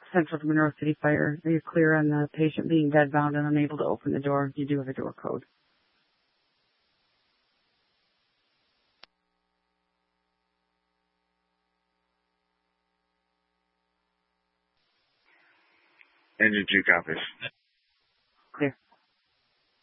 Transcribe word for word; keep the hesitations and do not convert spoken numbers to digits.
Central Monroe City Fire. Are you clear on the patient being bedbound and unable to open the door? You do have a door code. Engine two copies. Clear.